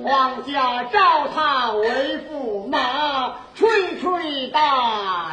皇家召他为驸马，垂垂大